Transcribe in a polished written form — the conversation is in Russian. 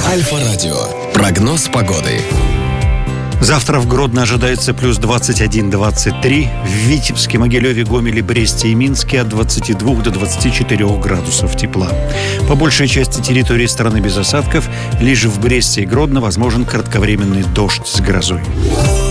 Альфа-радио. Прогноз погоды. Завтра в Гродно ожидается плюс 21-23, в Витебске, Могилеве, Гомеле, Бресте и Минске от 22 до 24 градусов тепла. По большей части территории страны без осадков, лишь в Бресте и Гродно возможен кратковременный дождь с грозой.